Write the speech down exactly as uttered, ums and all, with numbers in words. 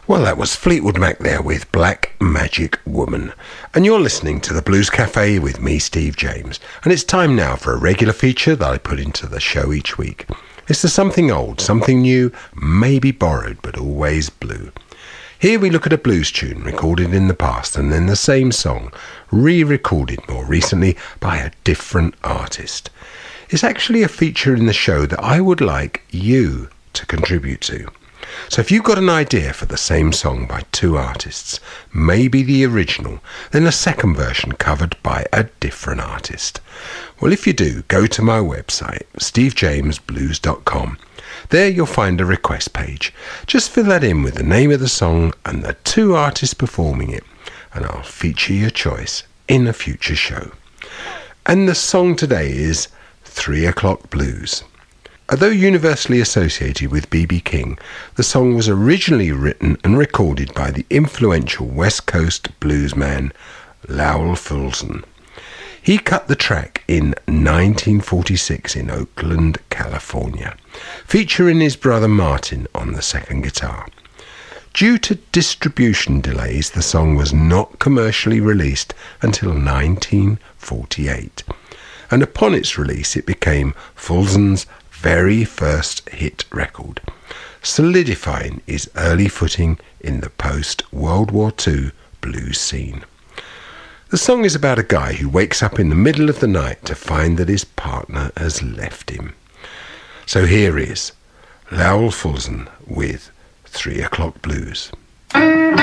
Well, that was Fleetwood Mac there with Black Magic Woman. And you're listening to the Blues Cafe with me, Steve James. And it's time now for a regular feature that I put into the show each week. It's the something old, something new, maybe borrowed, but always blue. Here we look at a blues tune recorded in the past and then the same song, re-recorded more recently by a different artist. It's actually a feature in the show that I would like you to contribute to. So if you've got an idea for the same song by two artists, maybe the original, then a second version covered by a different artist. Well, if you do, go to my website, steve james blues dot com. There you'll find a request page. Just fill that in with the name of the song and the two artists performing it, and I'll feature your choice in a future show. And the song today is Three O'Clock Blues. Although universally associated with B B King, the song was originally written and recorded by the influential West Coast bluesman Lowell Fulson. He cut the track in nineteen forty-six in Oakland, California, featuring his brother Martin on the second guitar. Due to distribution delays, the song was not commercially released until nineteen forty-eight, and upon its release it became Fulson's very first hit record, solidifying his early footing in the post-World War Two blues scene. The song is about a guy who wakes up in the middle of the night to find that his partner has left him. So here is Lowell Fulson with Three O'Clock Blues.